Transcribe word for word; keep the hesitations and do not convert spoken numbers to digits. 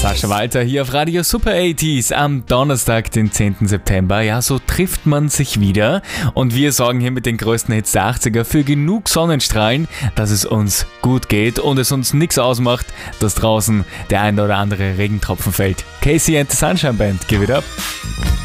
Sascha Walter hier auf Radio Super achtziger am Donnerstag, den zehnten September. Ja, so trifft man sich wieder und wir sorgen hier mit den größten Hits der achtziger für genug Sonnenstrahlen, dass es uns gut geht und es uns nichts ausmacht, dass draußen der ein oder andere Regentropfen fällt. Casey and the Sunshine Band, give it up!